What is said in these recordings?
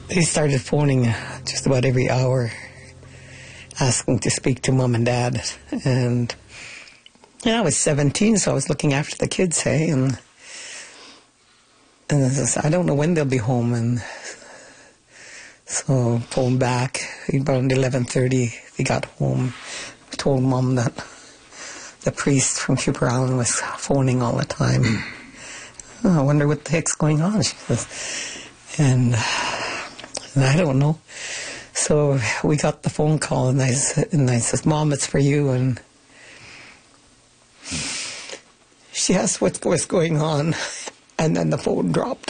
They started phoning just about every hour, asking to speak to Mom and Dad. And I was 17, so I was looking after the kids, hey, and I don't know when they'll be home. And so phoned back around 11:30. They got home. I told Mom that the priest from Cooper Island was phoning all the time. Oh, I wonder what the heck's going on, she says. And I don't know. So we got the phone call, and I said, Mom, it's for you. And she asked what was going on, and then the phone dropped.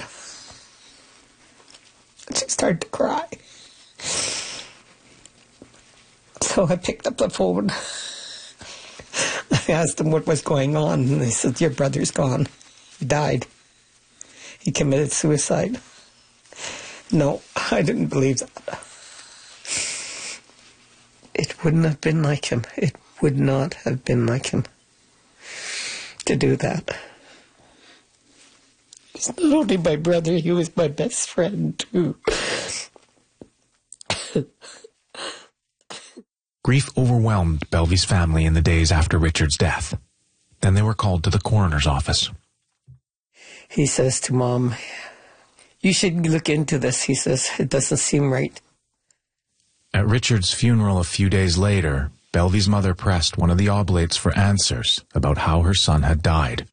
She started to cry. So I picked up the phone. I asked them what was going on, and they said, your brother's gone. He died. He committed suicide. No, I didn't believe that. It wouldn't have been like him. It would not have been like him to do that. He's not only my brother, he was my best friend, too. Grief overwhelmed Belvey's family in the days after Richard's death. Then they were called to the coroner's office. He says to Mom, you should look into this. He says, it doesn't seem right. At Richard's funeral a few days later, Belvey's mother pressed one of the oblates for answers about how her son had died.